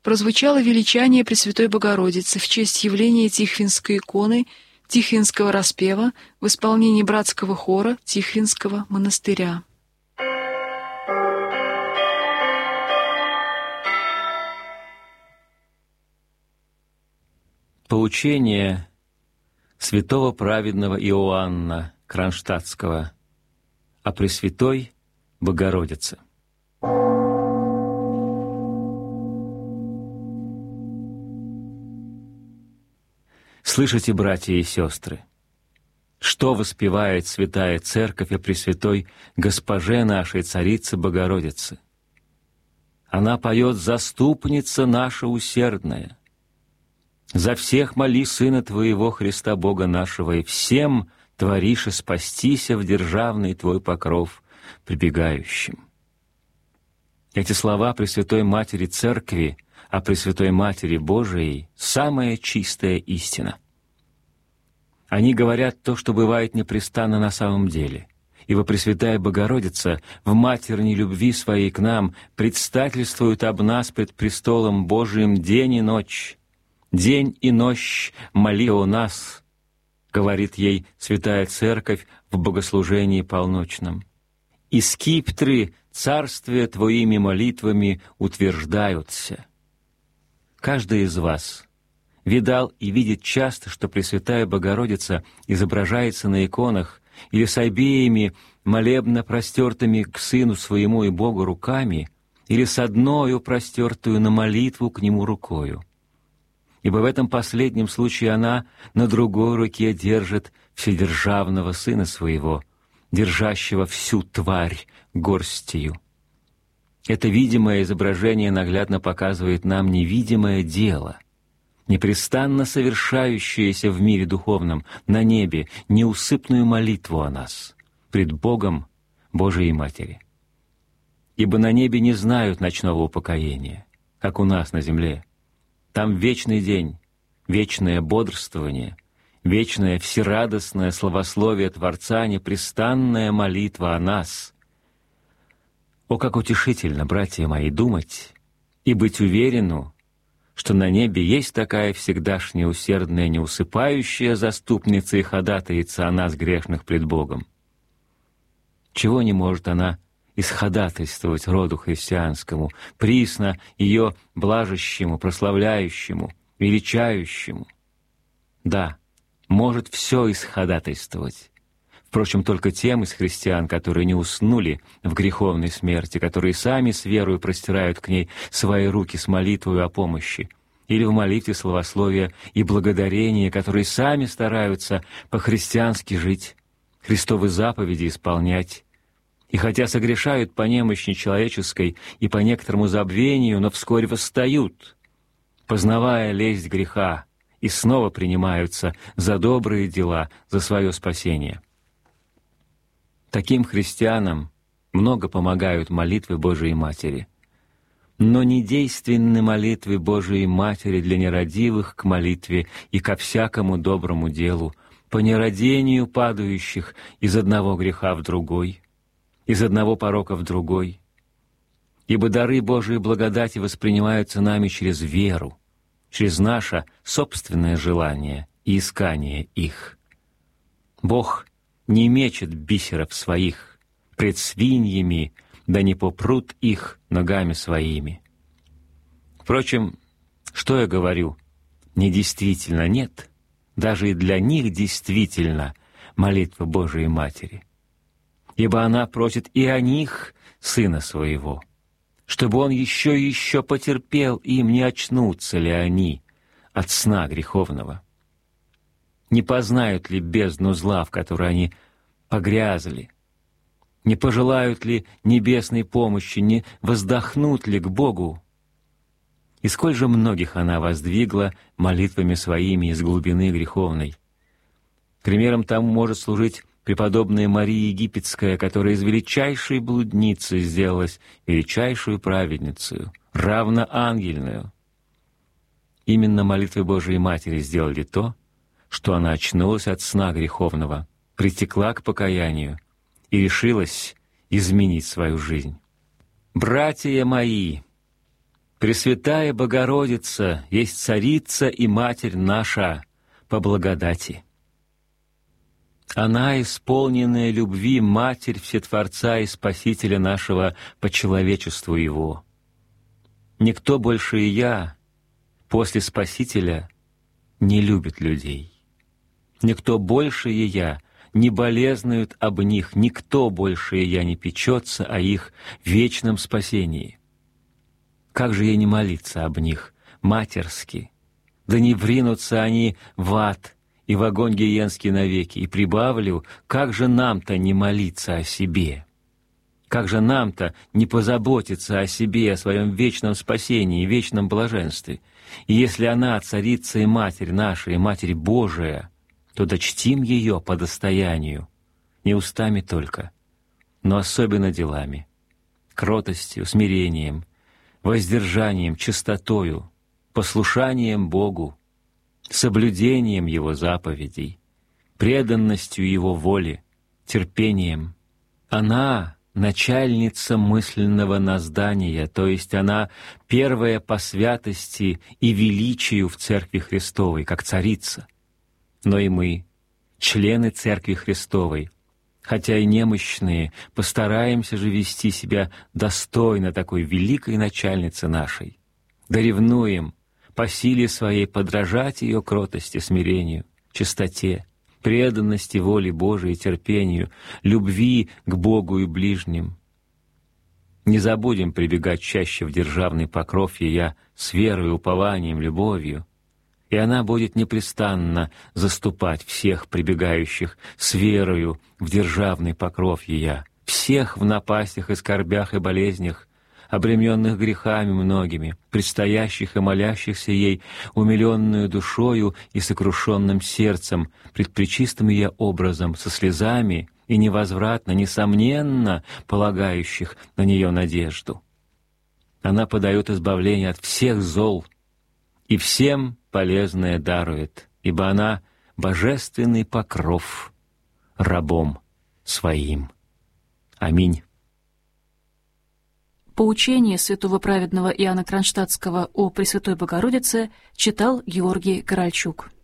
прозвучало величание Пресвятой Богородицы в честь явления Тихвинской иконы, Тихвинского распева в исполнении братского хора Тихвинского монастыря. Поучение святого праведного Иоанна Кронштадтского о Пресвятой Богородице. Слышите, братья и сестры, что воспевает Святая Церковь о Пресвятой Госпоже нашей Царице Богородице? Она поет: «Заступница наша усердная, за всех моли Сына Твоего, Христа Бога нашего, и всем творише спастися в державный Твой покров прибегающим». Эти слова Пресвятой Матери Церкви о Пресвятой Матери Божией — самая чистая истина. Они говорят то, что бывает непрестанно на самом деле, ибо Пресвятая Богородица в матерней любви своей к нам предстательствует об нас пред престолом Божиим день и ночь. «День и ночь моли о нас», — говорит ей Святая Церковь в богослужении полночном. «И скиптры царствия Твоими молитвами утверждаются». Каждый из вас видал и видит часто, что Пресвятая Богородица изображается на иконах или с обеими молебно простертыми к Сыну Своему и Богу руками, или с одною простертую на молитву к Нему рукою. Ибо в этом последнем случае она на другой руке держит вседержавного Сына Своего, держащего всю тварь горстью. Это видимое изображение наглядно показывает нам невидимое дело, непрестанно совершающееся в мире духовном, на небе, неусыпную молитву о нас, пред Богом Божией Матери. Ибо на небе не знают ночного упокоения, как у нас на земле. Там вечный день, вечное бодрствование, вечное всерадостное славословие Творца, непрестанная молитва о нас. О, как утешительно, братья мои, думать и быть уверену, что на небе есть такая всегдашняя усердная, неусыпающая заступница и ходатайца о нас, грешных, пред Богом. Чего не может она исходатайствовать роду христианскому, присно ее блажащему, прославляющему, величающему? Да, может все исходатайствовать. Впрочем, только тем из христиан, которые не уснули в греховной смерти, которые сами с верою простирают к ней свои руки с молитвою о помощи, или в молитве славословия и благодарения, которые сами стараются по-христиански жить, Христовы заповеди исполнять, и хотя согрешают по немощи человеческой и по некоторому забвению, но вскоре восстают, познавая лесть греха, и снова принимаются за добрые дела, за свое спасение. Таким христианам много помогают молитвы Божией Матери. Но недейственны молитвы Божией Матери для нерадивых к молитве и ко всякому доброму делу, по нерадению падающих из одного греха в другой, из одного порока в другой. Ибо дары Божией благодати воспринимаются нами через веру, через наше собственное желание и искание их. Бог не мечет бисеров своих пред свиньями, да не попрут их ногами своими. Впрочем, что я говорю? Недействительно нет, даже и для них действительно молитва Божией Матери. Ибо она просит и о них Сына Своего, чтобы Он еще и еще потерпел им, не очнутся ли они от сна греховного. Не познают ли бездну зла, в которой они погрязли? Не пожелают ли небесной помощи, не воздохнут ли к Богу? И сколь же многих она воздвигла молитвами своими из глубины греховной. Примером тому может служить преподобная Мария Египетская, которая из величайшей блудницы сделалась величайшую праведницею, равноангельную. Именно молитвы Божией Матери сделали то, что она очнулась от сна греховного, притекла к покаянию и решилась изменить свою жизнь. «Братья мои, Пресвятая Богородица есть Царица и Матерь наша по благодати. Она, исполненная любви, Матерь Всетворца и Спасителя нашего по человечеству Его. Никто больше и я после Спасителя не любит людей. Никто больше и я не болезнует об них, никто больше и я не печется о их вечном спасении. Как же ей не молиться об них матерски? Да не вринутся они в ад и в огонь гиенский навеки. И прибавлю, как же нам-то не молиться о себе? Как же нам-то не позаботиться о себе, о своем вечном спасении и вечном блаженстве? И если она, Царица и Матерь наша, и Матерь Божия, то дочтим ее по достоянию, не устами только, но особенно делами, кротостью, смирением, воздержанием, чистотою, послушанием Богу, соблюдением Его заповедей, преданностью Его воле, терпением. Она — начальница мысленного наздания, то есть она первая по святости и величию в Церкви Христовой, как царица. Но и мы, члены Церкви Христовой, хотя и немощные, постараемся же вести себя достойно такой великой начальницы нашей. Да ревнуем по силе своей подражать ее кротости, смирению, чистоте, преданности воле Божией, терпению, любви к Богу и ближним. Не забудем прибегать чаще в державный покров ее с верой, упованием, любовью, и она будет непрестанно заступать всех прибегающих с верою в державный покров ее, всех в напастях и скорбях и болезнях, обремененных грехами многими, предстоящих и молящихся ей умиленную душою и сокрушенным сердцем, пред пречистым ее образом, со слезами и невозвратно, несомненно полагающих на нее надежду. Она подает избавление от всех зол и всем полезное дарует, ибо она божественный покров рабом своим. Аминь. Поучение святого праведного Иоанна Кронштадтского о Пресвятой Богородице читал Георгий Корольчук.